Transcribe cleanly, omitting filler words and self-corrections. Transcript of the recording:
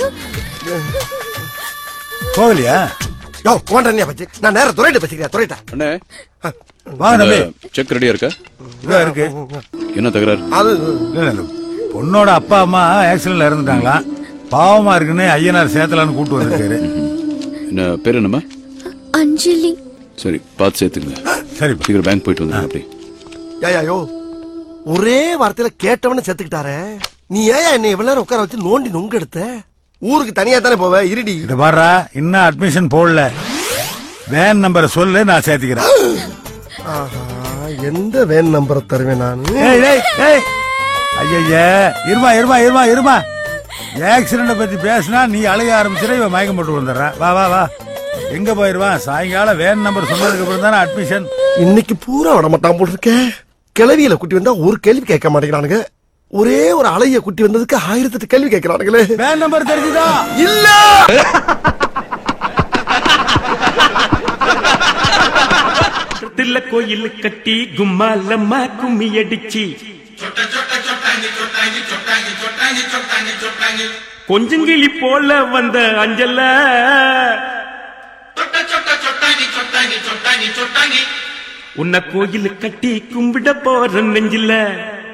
போகலையா? யோ கோண்டனியா பச்சி நான் நேரா துரைட்ட பச்சிக்கிறேன். துரைட்ட அண்ணே வாங்க தம்பி. செக் ரெடியா இருக்கா? இதா இருக்கு. என்ன தகராறு? அது பொண்ணோட அப்பா அம்மா ஆக்சிடென்ட்ல இறந்துட்டாங்களா, பாவமா இருக்குன்னு ஐயனார் சேத்தலான்னு கூட்டு வந்திருக்காரு. என்ன பேர் என்னம்மா? அஞ்சலி. சரி பார்த்து சேர்த்துங்க. சரி சீக்கிரம் பேங்க் போயிட்டு வந்துடுங்க. அப்படி யோ ஒரே வார்த்தையில கேட்டவன செத்துக்கிட்டாரே. நீ ஏன் என்ன இவ்வளவு நேரம் உட்கார வச்சு நோண்டி நொங்க எடுத்த? ஊருக்கு தனியா தானே போவ, இருடி. இத பாருடா, இன்னும் அட்மிஷன் போடல. வேன் நம்பரை சொல்லு, நான் சேர்த்துக்கிறேன். எந்த வேன் நம்பரை தருவேன் நான்? ஐயா இருமா இருமா இருமா இருமா. ஆக்சிடென்ட் பத்தி பேசினா நீ அழைய ஆரம்பிச்சிட, இவன் மயக்கம் போட்டு வந்துடுறான். வா வா வா. எங்க போயிருவான்? சாயங்காலம் வேன் நம்பர் சொன்னதுக்கு அப்புறம் தானே அட்மிஷன். இன்னைக்கு பூரா விட மாட்டான் போட்டிருக்கேன். கிளவியில குட்டி வந்தா ஒரு கேள்வி கேட்க மாட்டேங்கிறானுங்க. ஒரே ஒரு அலைய குட்டி வந்ததுக்கு 1008 கேள்வி கேட்கிறானுங்களே. வேன் நம்பர் தெரிஞ்சுதா? இல்ல தில்ல கோயில் கட்டி கும்மாலம்மா கும்மி அடிச்சி கொஞ்சங்கிளி போல வந்த அஞ்சல உன்னை கோயில் கட்டி கும்பிட போற நெஞ்சில